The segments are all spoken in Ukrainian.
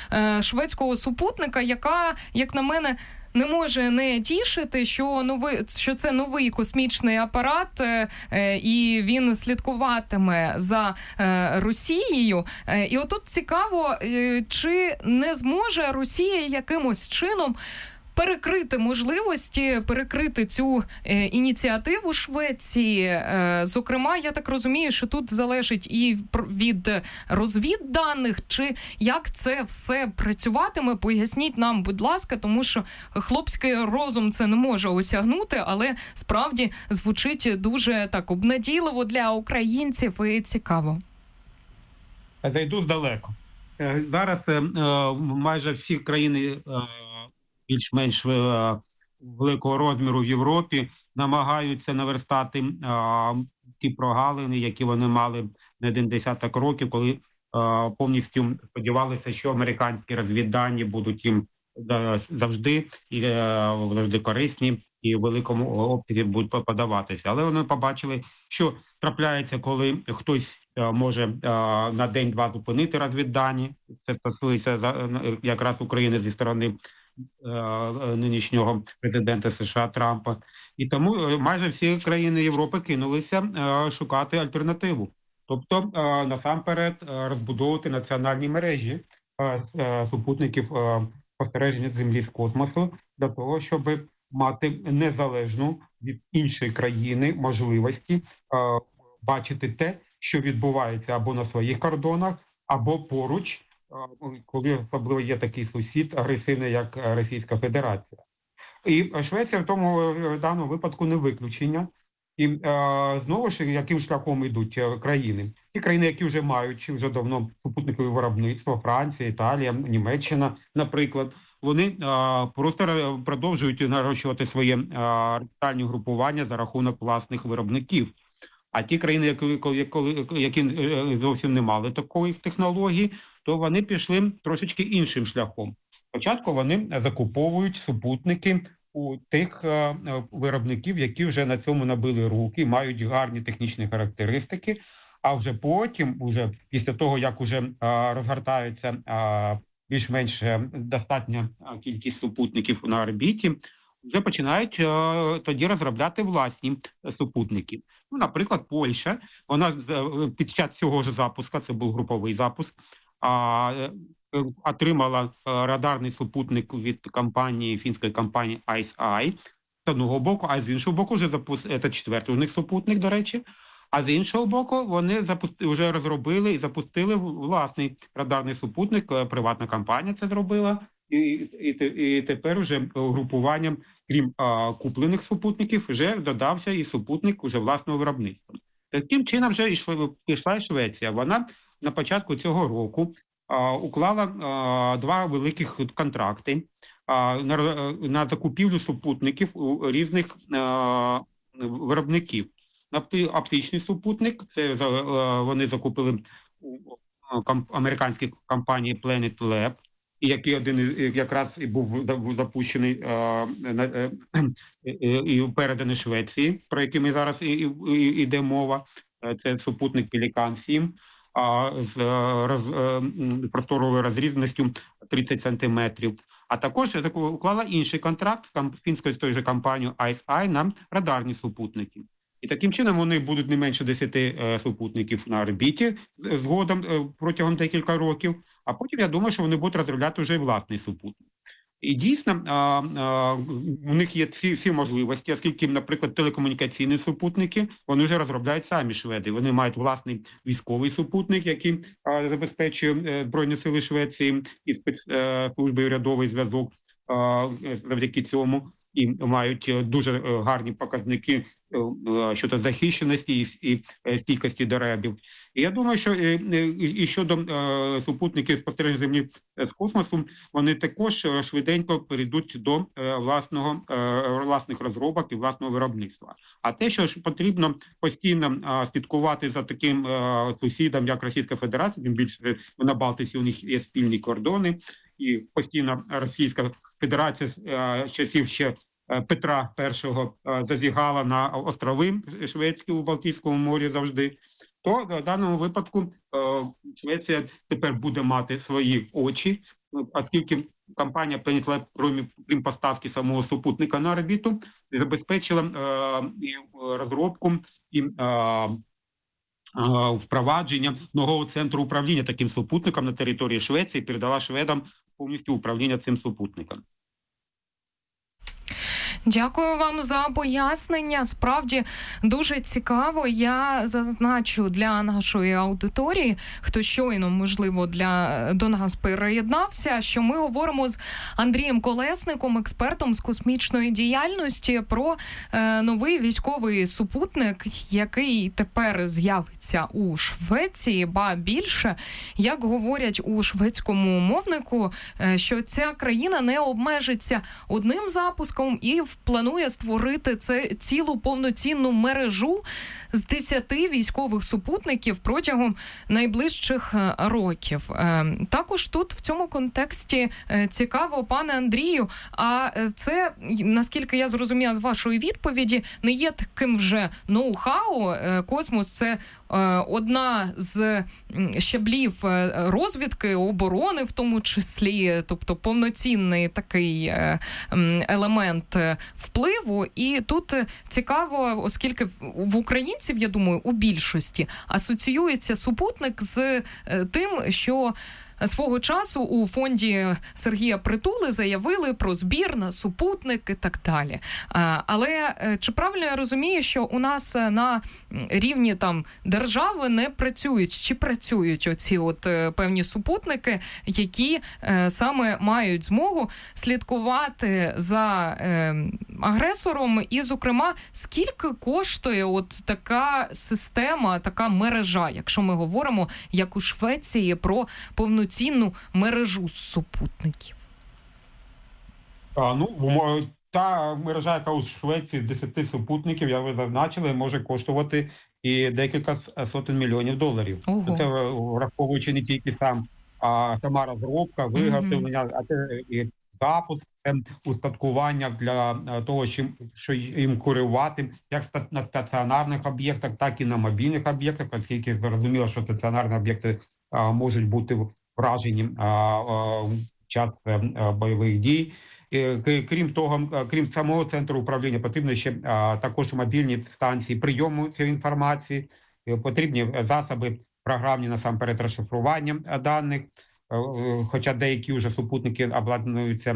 шведського супутника, яка, як на мене, не може не тішити, що це новий космічний апарат, і він слідкуватиме за Росією. І отут цікаво, чи не зможе Росія якимось чином перекрити можливості, перекрити цю ініціативу Швеції. Зокрема, я так розумію, що тут залежить і від розвідданих, чи як це все працюватиме, поясніть нам, будь ласка, тому що хлопський розум це не може осягнути, але справді звучить дуже так обнадійливо для українців і цікаво. Зайду здалеку. Зараз майже всі країни більш-менш великого розміру в Європі намагаються наверстати ті прогалини, які вони мали не один десяток років, коли повністю сподівалися, що американські розвіддані будуть їм завжди корисні і в великому обсязі будуть подаватися. Але вони побачили, що трапляється, коли хтось може на день-два зупинити розвіддані. Це стосується якраз України зі сторони нинішнього президента США Трампа. І тому майже всі країни Європи кинулися шукати альтернативу. Тобто, насамперед, розбудовувати національні мережі супутників спостереження Землі з космосу для того, щоб мати незалежну від іншої країни можливості бачити те, що відбувається або на своїх кордонах, або поруч, коли особливо є такий сусід агресивний, як Російська Федерація. І Швеція в даному випадку не виключення. І знову ж, яким шляхом йдуть країни? Ті країни, які вже мають вже давно супутникове виробництво, Франція, Італія, Німеччина, наприклад, вони просто продовжують нарощувати своє регіональні групування за рахунок власних виробників. А ті країни, які зовсім не мали такої технології, то вони пішли трошечки іншим шляхом. Спочатку вони закуповують супутники у тих виробників, які вже на цьому набили руки, мають гарні технічні характеристики, а вже потім, після того, як вже розгортаються більш-менш достатня кількість супутників на орбіті, вже починають тоді розробляти власні супутники. Ну, наприклад, Польща, вона під час цього ж запуску, це був груповий запуск, отримала радарний супутник від фінської компанії ICEYE з одного боку, а з іншого боку це четвертий у них супутник, до речі, а з іншого боку вони вже розробили і запустили власний радарний супутник, приватна компанія це зробила, і тепер вже групуванням, крім куплених супутників, вже додався і супутник уже власного виробництва. Таким чином вже пішла і Швеція. Вона на початку цього року уклала два великих контракти на закупівлю супутників у різних виробників. Оптичний супутник, це вони закупили у американській компанії Planet Lab, який один якраз і був запущений і переданий Швеції, про який ми зараз іде мова. Це супутник Pelican 7 з просторовою розрізненістю 30 сантиметрів. А також уклала інший контракт з фінською з тою же компанією ICEYE на радарні супутники. І таким чином вони будуть не менше 10 супутників на орбіті згодом протягом декілька років, а потім я думаю, що вони будуть розробляти вже власний супутник. І дійсно, у них є всі можливості, оскільки, наприклад, телекомунікаційні супутники, вони вже розробляють самі шведи. Вони мають власний військовий супутник, який забезпечує Збройні сили Швеції і спецслужби, урядовий зв'язок завдяки цьому. І мають дуже гарні показники щодо захищеності і стійкості до ребів. І я думаю, що і щодо супутників спостереження Землі з космосу, вони також швиденько перейдуть до власних розробок і власного виробництва. А те, що ж потрібно постійно слідкувати за таким сусідом, як Російська Федерація, тим більше на Балтиці у них є спільні кордони, і постійно Російська Федерація з часів ще Петра І зазігала на острови шведські у Балтійському морі завжди. то в даному випадку Швеція тепер буде мати свої очі, оскільки компанія Planet Labs, крім поставки самого супутника на орбіту, забезпечила і розробку, і впровадження нового центру управління таким супутником на території Швеції, передала шведам повністю управління цим супутником. Дякую вам за пояснення. Справді дуже цікаво. Я зазначу для нашої аудиторії, хто щойно, можливо, до нас переєднався, що ми говоримо з Андрієм Колесником, експертом з космічної діяльності, про новий військовий супутник, який тепер з'явиться у Швеції. Ба більше, як говорять у шведському мовнику, що ця країна не обмежиться одним запуском і планує створити цілу повноцінну мережу з 10 військових супутників протягом найближчих років. Також тут в цьому контексті цікаво, пане Андрію, а це, наскільки я зрозуміла з вашої відповіді, не є таким вже ноу-хау. Космос – це одна з щаблів розвідки, оборони в тому числі, тобто повноцінний такий елемент впливу. І тут цікаво, оскільки в українців, я думаю, у більшості асоціюється супутник з тим, що свого часу у фонді Сергія Притули заявили про збір на супутник і так далі. Але чи правильно я розумію, що у нас на рівні там держави не працюють, чи працюють оці от певні супутники, які саме мають змогу слідкувати за агресором? І, зокрема, скільки коштує от така система, така мережа, якщо ми говоримо, як у Швеції, про повноцінну мережу супутників? Та мережа, яка у Швеції 10 супутників, як ви зазначили, може коштувати і декілька сотень мільйонів доларів. Ого. Це враховуючи не тільки сама розробка, виготовлення, а це і запуск, устаткування для того, що їм керувати як на стаціонарних об'єктах, так і на мобільних об'єктах, оскільки зрозуміло, що стаціонарні об'єкти можуть бути вражені в час бойових дій. Крім того, крім самого центру управління, потрібно ще також мобільні станції прийому цієї інформації, потрібні засоби програмні, насамперед, розшифрування даних, хоча деякі вже супутники обладнуються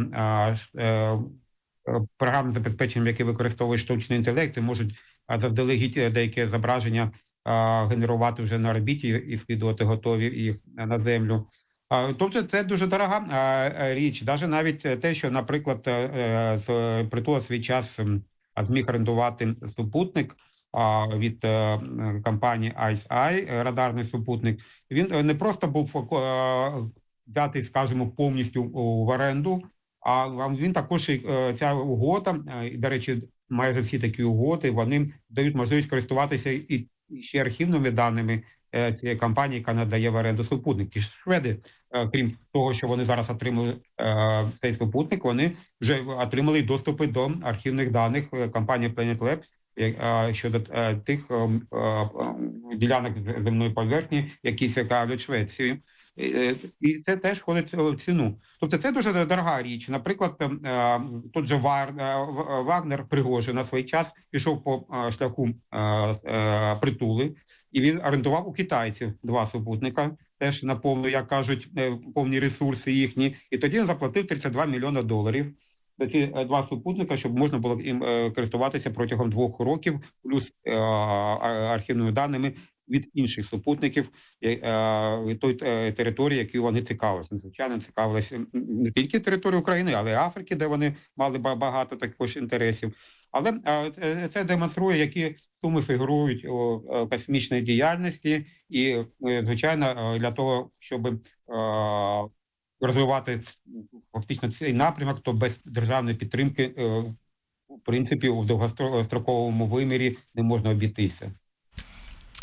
програмним забезпеченням, яке використовує штучний інтелект, і можуть заздалегідь деякі зображення генерувати вже на орбіті і скидувати готові їх на землю. Тобто це дуже дорога річ. Навіть те, що, наприклад, Притула свій час зміг орендувати супутник від компанії ICEYE, радарний супутник, він не просто був взятий, скажімо, повністю в оренду, а він також, ця угода, і, до речі, майже всі такі угоди, вони дають можливість користуватися і ще архівними даними цієї компанії, яка надає в оренду супутник. І шведи, крім того, що вони зараз отримали цей супутник, вони вже отримали доступи до архівних даних компанії Planet Labs щодо тих ділянок земної поверхні, які цікавлять Швецію. І це теж входить в ціну. Тобто це дуже дорога річ. Наприклад, тут же Вагнер, Пригожин на свій час пішов по шляху Притули, і він орендував у китайців 2 супутника, теж на повну, як кажуть, повні ресурси їхні. І тоді він заплатив $32 мільйони за ці 2 супутника, щоб можна було їм користуватися протягом 2 років, плюс архівними даними від інших супутників від тої території, які вони цікавилися. Звичайно, цікавилися не тільки території України, але й Африки, де вони мали багато також інтересів. Але це демонструє, які суми фігурують у космічній діяльності, і, звичайно, для того, щоб розвивати фактично цей напрямок, то без державної підтримки, в принципі, у довгостроковому вимірі не можна обійтися.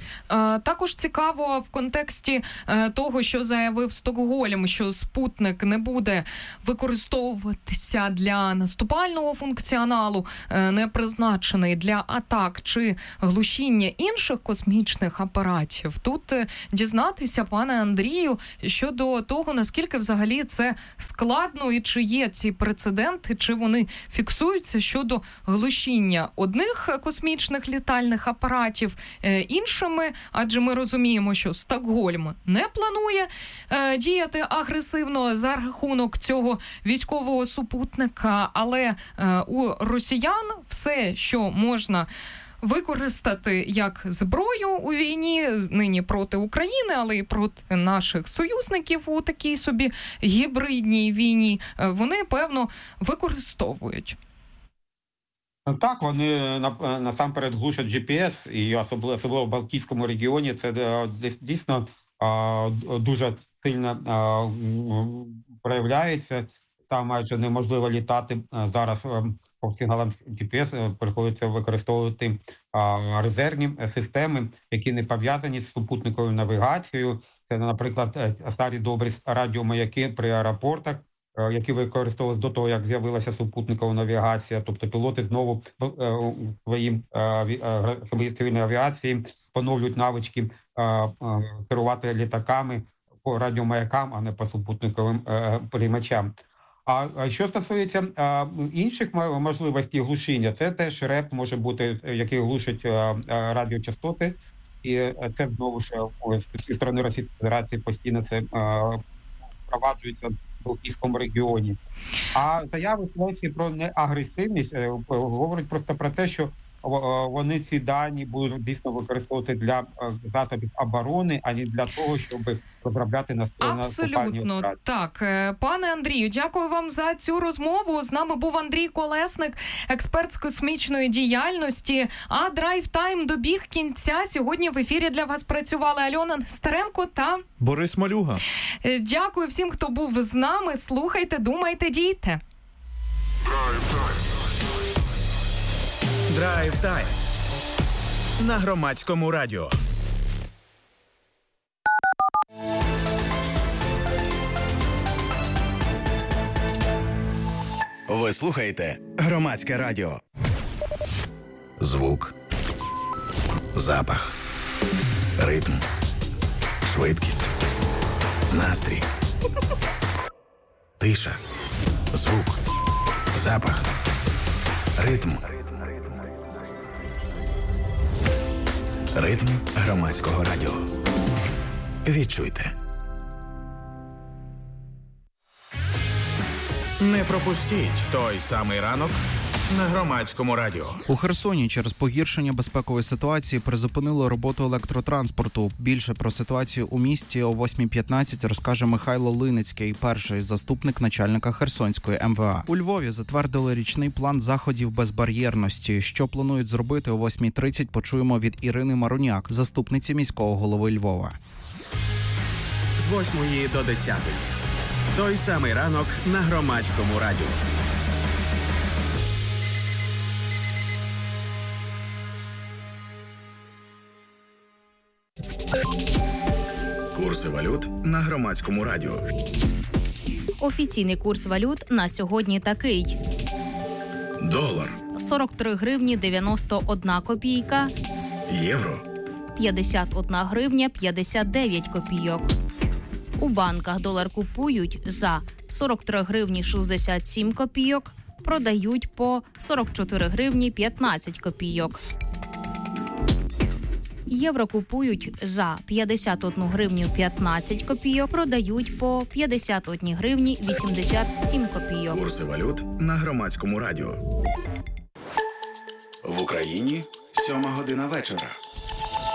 Також цікаво в контексті того, що заявив Стокгольм, що супутник не буде використовуватися для наступального функціоналу, не призначений для атак чи глушіння інших космічних апаратів. Тут дізнатися, пане Андрію, щодо того, наскільки взагалі це складно і чи є ці прецеденти, чи вони фіксуються щодо глушіння одних космічних літальних апаратів іншими. Адже ми розуміємо, що Стокгольм не планує діяти агресивно за рахунок цього військового супутника, але у росіян все, що можна використати як зброю у війні, нині проти України, але й проти наших союзників у такій собі гібридній війні, вони, певно, використовують. Так, вони насамперед глушать GPS, і особливо в Балтійському регіоні це дійсно дуже сильно проявляється. Там майже неможливо літати зараз по сигналам GPS, приходиться використовувати резервні системи, які не пов'язані з супутниковою навігацією. Це, наприклад, старі добрі радіомаяки при аеропортах, які використовувалися до того, як з'явилася супутникова навігація. Тобто пілоти знову своїй цивільної авіації поновлюють навички керувати літаками по радіомаякам, а не по супутниковим приймачам. А що стосується інших можливостей глушіння, це теж РЕП може бути, який глушить радіочастоти, і це знову ж зі сторони Російської Федерації постійно це впроваджується в Балтійському регіоні. А заяви Швеції про неагресивність говорять просто про те, що вони ці дані будуть дійсно використовувати для засобів оборони, а не для того, щоб розробляти наступальні операції. Абсолютно, так. Пане Андрію, дякую вам за цю розмову. З нами був Андрій Колесник, експерт з космічної діяльності. А Драйв Тайм добіг кінця. Сьогодні в ефірі для вас працювали Альона Нестеренко та Борис Малюга. Дякую всім, хто був з нами. Слухайте, думайте, дійте. Драйв Тайм на Громадському радіо. Ви слухаєте Громадське радіо. Звук, запах, ритм, швидкість, настрій, тиша, звук, запах, ритм. Ритм Громадського радіо. Відчуйте. Не пропустіть той самий ранок на Громадському радіо. У Херсоні через погіршення безпекової ситуації призупинили роботу електротранспорту. Більше про ситуацію у місті о 8:15 розкаже Михайло Линицький, перший заступник начальника Херсонської МВА. У Львові затвердили річний план заходів безбар'єрності. Що планують зробити о 8:30, почуємо від Ірини Маруняк, заступниці міського голови Львова. З 8 до 10. Той самий ранок на Громадському радіо. Курси валют на Громадському радіо. Офіційний курс валют на сьогодні такий. Долар. 43 гривні 91 копійка. Євро. 51 гривня 59 копійок. У банках долар купують за 43 гривні 67 копійок, продають по 44 гривні 15 копійок. Євро купують за 51 гривню 15 копійок, продають по 51 гривні 87 копійок. Курси валют на Громадському радіо. В Україні 7 година вечора.